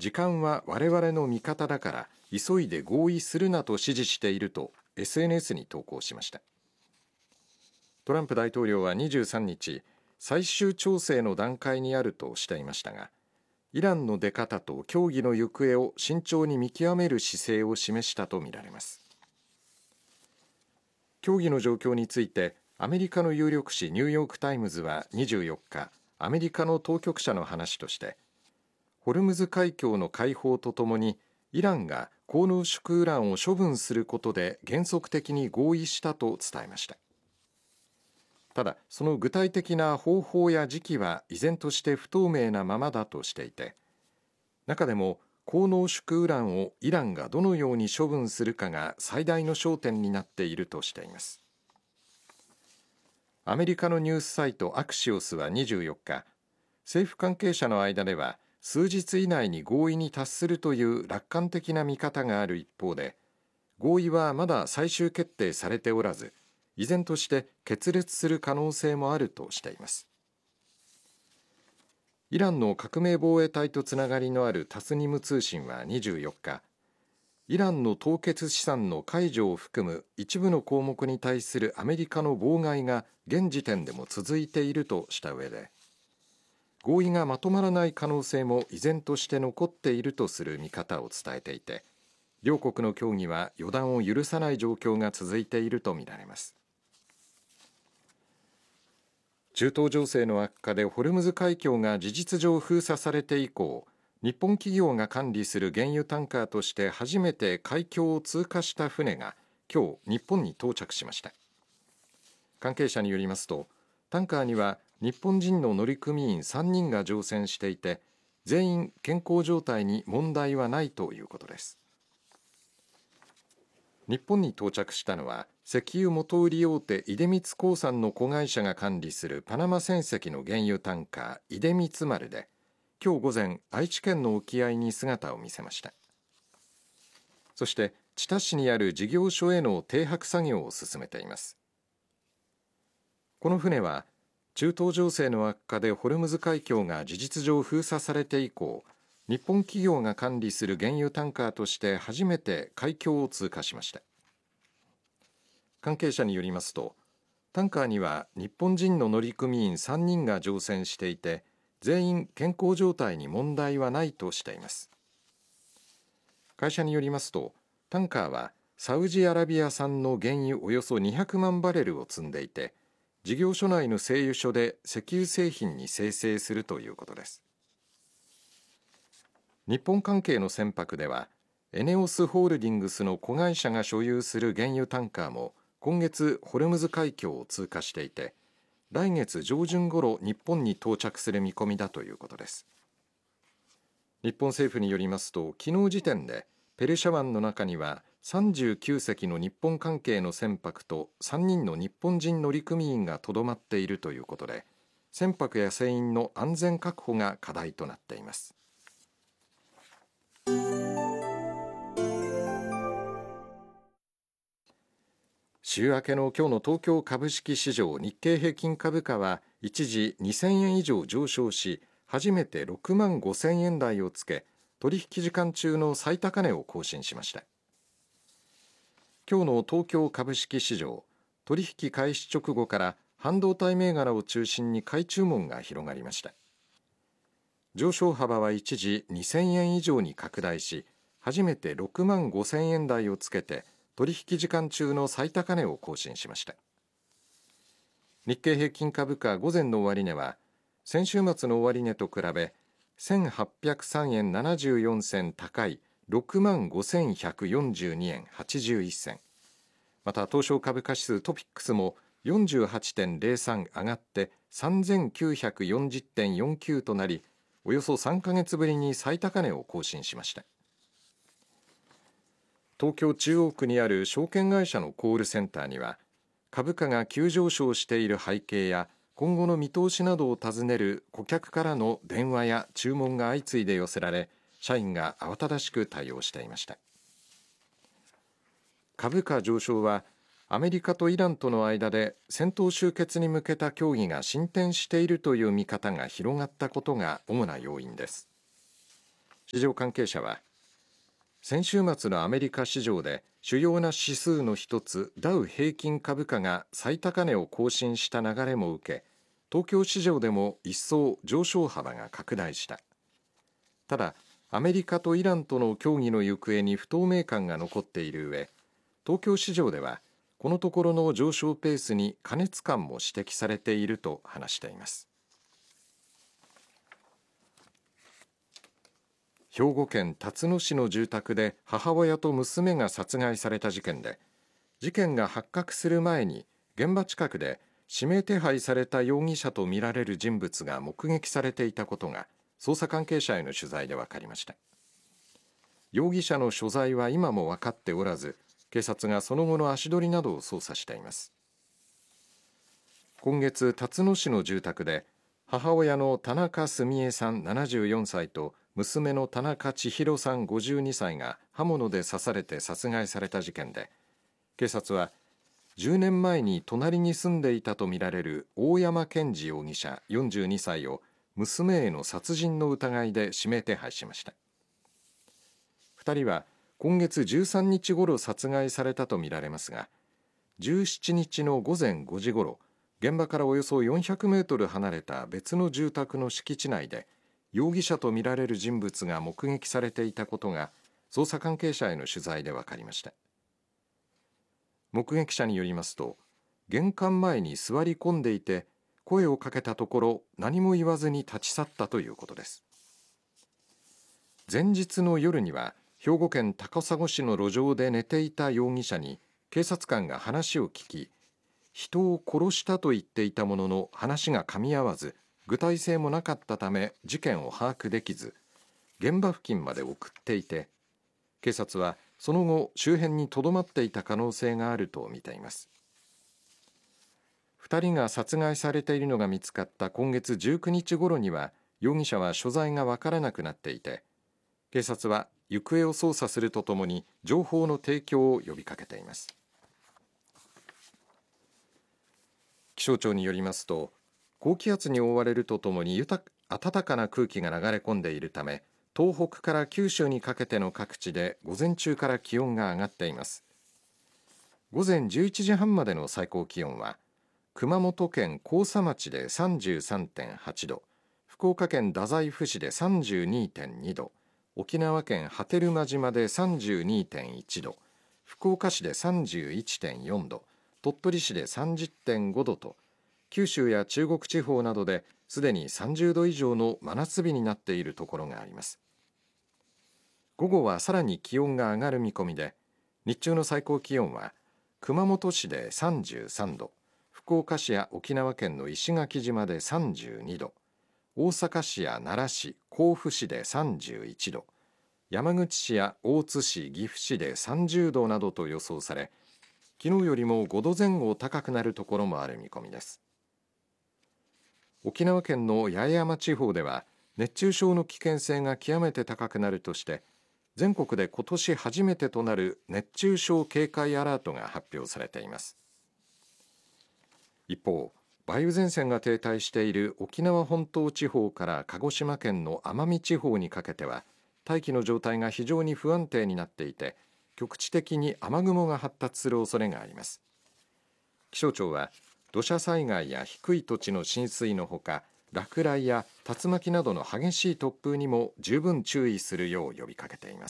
時間は我々の味方だから急いで合意するなと指示していると SNS に投稿しました。トランプ大統領は23日、最終調整の段階にあるとしていましたが、イランの出方と協議の行方を慎重に見極める姿勢を示したとみられます。協議の状況についてアメリカの有力紙ニューヨーク・タイムズは24日、アメリカの当局者の話として、ホルムズ海峡の開放とともにイランが高濃縮ウランを処分することで原則的に合意したと伝えました。ただ、その具体的な方法や時期は依然として不透明なままだとしていて、中でも高濃縮ウランをイランがどのように処分するかが最大の焦点になっているとしています。アメリカのニュースサイトアクシオスは24日、政府関係者の間では数日以内に合意に達するという楽観的な見方がある一方で、合意はまだ最終決定されておらず、依然として決裂する可能性もあるとしています。イランの革命防衛隊とつながりのあるタスニム通信は24日、イランの凍結資産の解除を含む一部の項目に対するアメリカの妨害が現時点でも続いているとした上で、合意がまとまらない可能性も依然として残っているとする見方を伝えていて、両国の協議は予断を許さない状況が続いているとみられます。中東情勢の悪化でホルムズ海峡が事実上封鎖されて以降、日本企業が管理する原油タンカーとして初めて海峡を通過した船が今日日本に到着しました。関係者によりますと、タンカーには日本人の乗組員3人が乗船していて、全員健康状態に問題はないということです。日本に到着したのは石油元売り大手出光興産の子会社が管理するパナマ船籍の原油タンカー出光丸で、今日午前愛知県の沖合に姿を見せました。そして知多市にある事業所への停泊作業を進めています。この船は中東情勢の悪化でホルムズ海峡が事実上封鎖されて以降、日本企業が管理する原油タンカーとして初めて海峡を通過しました。関係者によりますと、タンカーには日本人の乗組員3人が乗船していて、全員健康状態に問題はないとしています。会社によりますと、タンカーはサウジアラビア産の原油およそ200万バレルを積んでいて、事業所内の製油所で石油製品に精製するということです。日本関係の船舶では、エネオスホールディングスの子会社が所有する原油タンカーも今月ホルムズ海峡を通過していて、来月上旬ごろ日本に到着する見込みだということです。日本政府によりますと、昨日時点でペルシャ湾の中には39隻の日本関係の船舶と3人の日本人乗組員がとどまっているということで、船舶や船員の安全確保が課題となっています。週明けの今日の東京株式市場、日経平均株価は一時2000円以上上昇し、初めて6万5000円台をつけ、取引時間中の最高値を更新しました。今日の東京株式市場、取引開始直後から半導体銘柄を中心に買い注文が広がりました。上昇幅は一時2000円以上に拡大し、初めて6万5000円台をつけて取引時間中の最高値を更新しました。日経平均株価午前の終値は先週末の終値と比べ1803円74銭高い6万5142円81銭、また東証株価指数トピックスも 48.03 上がって3940.49 となり、およそ3ヶ月ぶりに最高値を更新しました。東京中央区にある証券会社のコールセンターには、株価が急上昇している背景や今後の見通しなどを尋ねる顧客からの電話や注文が相次いで寄せられ、社員が慌ただしく対応していました。株価上昇はアメリカとイランとの間で戦闘終結に向けた協議が進展しているという見方が広がったことが主な要因です。 市場関係者は、先週末のアメリカ市場で主要な指数の一つダウ平均株価が最高値を更新した流れも受け、東京市場でも一層上昇幅が拡大した。ただ、アメリカとイランとの協議の行方に不透明感が残っている上、東京市場ではこのところの上昇ペースに過熱感も指摘されていると話しています。兵庫県辰野市の住宅で母親と娘が殺害された事件で、事件が発覚する前に現場近くで指名手配された容疑者とみられる人物が目撃されていたことが捜査関係者への取材で分かりました。容疑者の所在は今も分かっておらず、警察がその後の足取りなどを捜査しています。今月、辰野市の住宅で母親の田中澄江さん74歳と娘の田中千尋さん52歳が刃物で刺されて殺害された事件で、警察は10年前に隣に住んでいたとみられる大山健二容疑者42歳を娘への殺人の疑いで指名手配しました。2人は今月13日ごろ殺害されたとみられますが、17日の午前5時ごろ、現場からおよそ400メートル離れた別の住宅の敷地内で容疑者とみられる人物が目撃されていたことが捜査関係者への取材で分かりました。目撃者によりますと、玄関前に座り込んでいて声をかけたところ何も言わずに立ち去ったということです。前日の夜には兵庫県高砂市の路上で寝ていた容疑者に警察官が話を聞き、人を殺したと言っていたものの話が噛み合わず、具体性もなかったため事件を把握できず、現場付近まで送っていて、警察はその後周辺に留まっていた可能性があるとみています。2人が殺害されているのが見つかった今月19日頃には容疑者は所在が分からなくなっていて、警察は行方を捜査するとともに情報の提供を呼びかけています。気象庁によりますと、高気圧に覆われるとともに暖かな空気が流れ込んでいるため、東北から九州にかけての各地で午前中から気温が上がっています。午前11時半までの最高気温は熊本県甲佐町で 33.8 度、福岡県太宰府市で 32.2 度、沖縄県波照間島で 32.1 度、福岡市で 31.4 度、鳥取市で 30.5 度と、九州や中国地方などですでに30度以上の真夏日になっているところがあります。午後はさらに気温が上がる見込みで、日中の最高気温は熊本市で33度、福岡市や沖縄県の石垣島で32度、大阪市や奈良市、甲府市で31度、山口市や大津市、岐阜市で30度などと予想され、昨日よりも5度前後高くなるところもある見込みです。沖縄県の八重山地方では熱中症の危険性が極めて高くなるとして、全国で今年初めてとなる熱中症警戒アラートが発表されています。一方、梅雨前線が停滞している沖縄本島地方から鹿児島県の奄美地方にかけては大気の状態が非常に不安定になっていて、局地的に雨雲が発達する恐れがあります。気象庁は土砂災害や低い土地の浸水のほか、落雷や竜巻などの激しい突風にも十分注意するよう呼びかけています。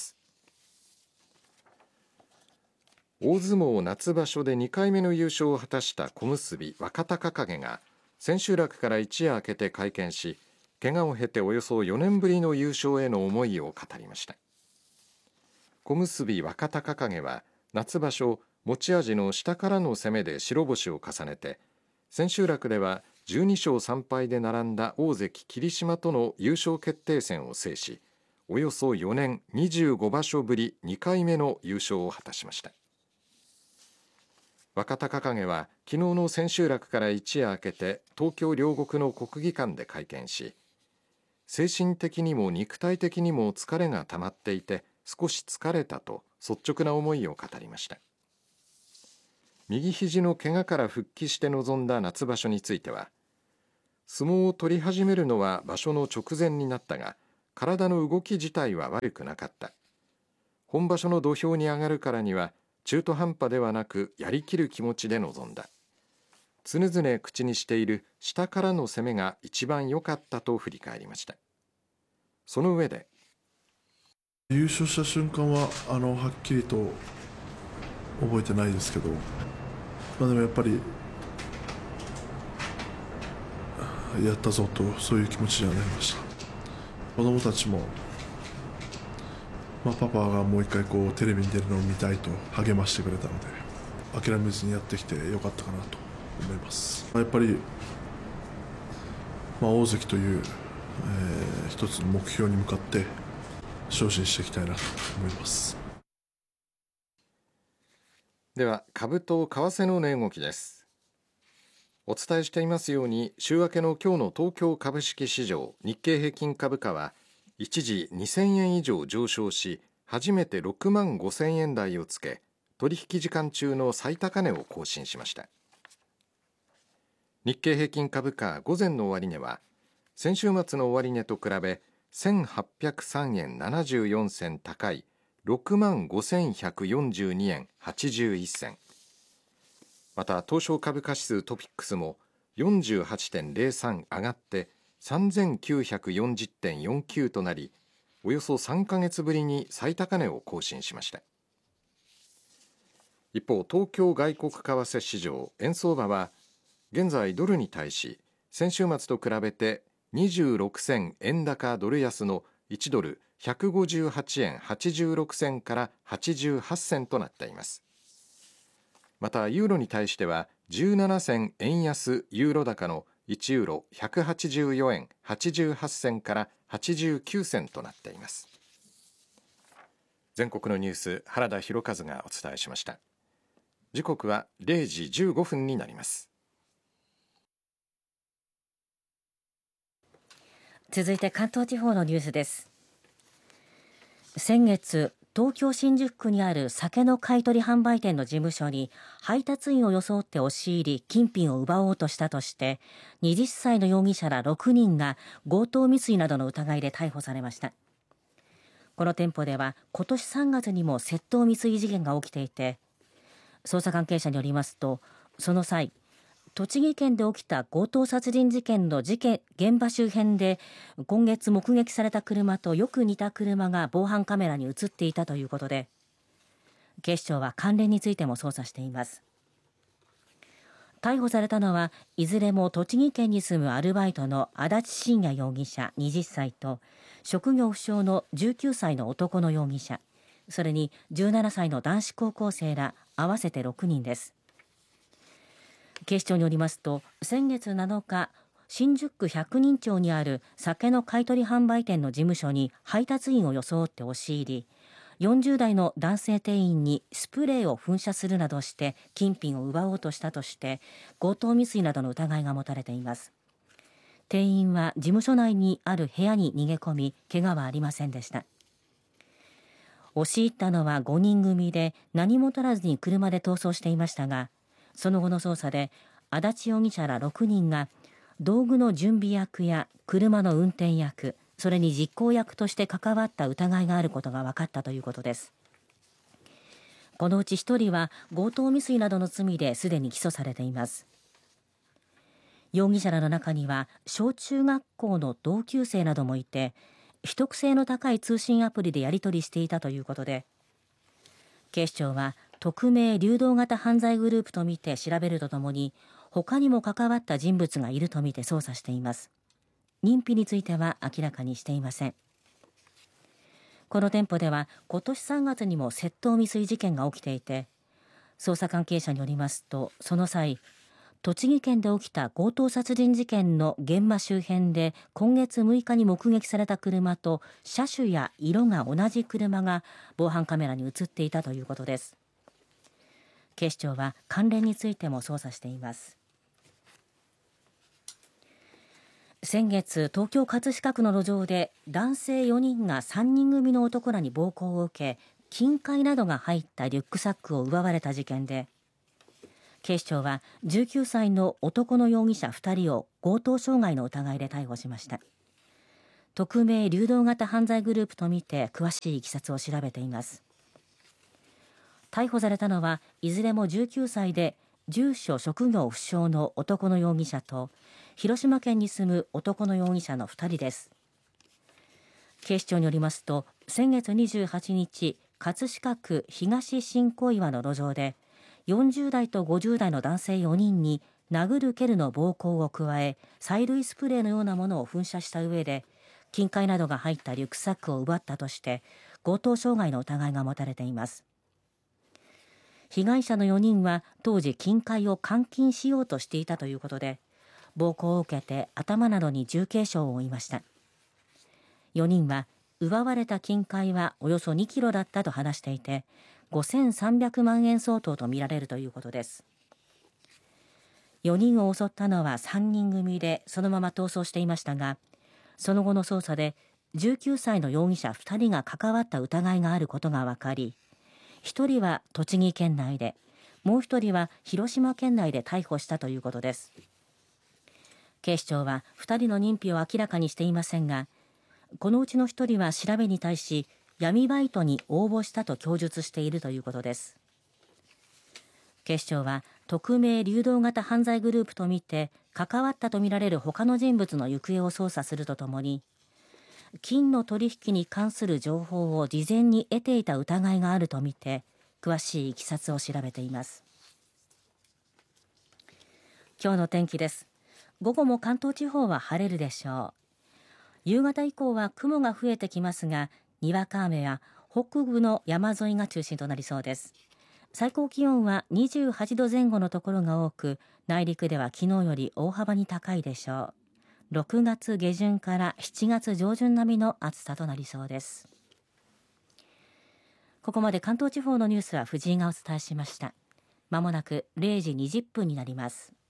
大相撲夏場所で2回目の優勝を果たした小結若隆景が千秋楽から一夜明けて会見し、怪我を経ておよそ4年ぶりの優勝への思いを語りました。小結若隆景は夏場所、持ち味の下からの攻めで白星を重ねて、千秋楽では12勝3敗で並んだ大関霧島との優勝決定戦を制し、およそ4年25場所ぶり2回目の優勝を果たしました。若隆景は昨日の千秋楽から一夜明けて東京両国の国技館で会見し、精神的にも肉体的にも疲れが溜まっていて少し疲れたと率直な思いを語りました。右肘の怪我から復帰して臨んだ夏場所については、相撲を取り始めるのは場所の直前になったが、 体の動き自体は悪くなかった。本場所の土俵に上がるからには中途半端ではなくやりきる気持ちで臨んだ。常々口にしている下からの攻めが一番良かったと振り返りました。その上で、 優勝した瞬間ははっきりと覚えてないですけど、でもやっぱりやったぞと、そういう気持ちにはなりました。子供たちも、パパがもう一回テレビに出るのを見たいと励ましてくれたので、諦めずにやってきてよかったかなと思います。やっぱり、大関という、一つの目標に向かって精進していきたいなと思います。 では株と為替の値動きです。お伝えしていますように、週明けの今日の東京株式市場日経平均株価は一時2000円以上上昇し、初めて6万5000円台をつけ、取引時間中の最高値を更新しました。日経平均株価午前の終値は先週末の終値と比べ1803円74銭高い6万5142円81銭。また東証株価指数トピックスも 48.03 上がって3940.49 となり、およそ3ヶ月ぶりに最高値を更新しました。一方、東京外国為替市場円相場は現在ドルに対し先週末と比べて26銭円高ドル安の1ドル158円86銭から88銭となっています。またユーロに対しては17銭円安ユーロ高の1ユーロ184円88銭から89銭となっています。全国のニュース、原田博和がお伝えしました。時刻は0時15分になります。 続いて関東地方のニュースです。先月、東京新宿区にある酒の買取販売店の事務所に配達員を装って押し入り金品を奪おうとしたとして20歳の容疑者ら6人が強盗未遂などの疑いで逮捕されました。この店舗では今年3月にも窃盗未遂事件が起きていて、捜査関係者によりますと、その際栃木県で起きた強盗殺人事件の現場周辺で今月目撃された車とよく似た車が防犯カメラに映っていたということで、警視庁は関連についても捜査しています。逮捕されたのはいずれも栃木県に住むアルバイトの足立信也容疑者20歳と職業不詳の19歳の男の容疑者、それに17歳の男子高校生ら合わせて6人です。警視庁によりますと、先月7日新宿区百人町にある酒の買取販売店の事務所に配達員を装って押し入り、40代の男性店員にスプレーを噴射するなどして金品を奪おうとしたとして強盗未遂などの疑いが持たれています。店員は事務所内にある部屋に逃げ込み、怪我はありませんでした。押し入ったのは5人組で何も取らずに車で逃走していましたが、その後の捜査で足立容疑者ら6人が道具の準備役や車の運転役、それに実行役として関わった疑いがあることが分かったということです。このうち1人は強盗未遂などの罪ですでに起訴されています。容疑者らの中には小中学校の同級生などもいて、秘匿性の高い通信アプリでやり取りしていたということで、警視庁は匿名流動型犯罪グループとみて調べるとともに、他にも関わった人物がいるとみて捜査しています。認否については明らかにしていません。この店舗では今年3月にも窃盗未遂事件が起きていて、捜査関係者によりますと、その際栃木県で起きた強盗殺人事件の現場周辺で今月6日に目撃された車と車種や色が同じ車が防犯カメラに映っていたということです。警視庁は関連についても捜査しています。先月、東京葛飾区の路上で男性4人が3人組の男らに暴行を受け、金塊などが入ったリュックサックを奪われた事件で、警視庁は19歳の男の容疑者2人を強盗傷害の疑いで逮捕しました。 匿名流動型犯罪グループとみて詳しいいきさつを調べています。逮捕されたのはいずれも19歳で住所職業不詳の男の容疑者と広島県に住む男の容疑者の2人です。警視庁によりますと、先月28日葛飾区東新小岩の路上で40代と50代の男性4人に殴る蹴るの暴行を加え、催涙スプレーのようなものを噴射した上で金塊などが入ったリュックサックを奪ったとして強盗傷害の疑いが持たれています。被害者の4人は当時金塊を換金しようとしていたということで、暴行を受けて頭などに重軽傷を負いました。4人は奪われた金塊はおよそ2キロだったと話していて、5300万円相当とみられるということです。4人を襲ったのは3人組で、そのまま逃走していましたが、その後の捜査で19歳の容疑者2人が関わった疑いがあることが分かり、1人は栃木県内で、もう1人は広島県内で逮捕したということです。警視庁は2人の認否を明らかにしていませんが、このうちの1人は調べに対し闇バイトに応募したと供述しているということです。警視庁は匿名流動型犯罪グループとみて関わったとみられる他の人物の行方を捜査するとともに、金の取引に関する情報を事前に得ていた疑いがあるとみて詳しいいきさつを調べています。今日の天気です。午後も関東地方は晴れるでしょう。夕方以降は雲が増えてきますが、にわか雨や北部の山沿いが中心となりそうです。最高気温は28度前後のところが多く、内陸では昨日より大幅に高いでしょう。6月下旬から7月上旬並みの暑さとなりそうです。ここまで関東地方のニュースは藤井がお伝えしました。まもなく0時20分になります。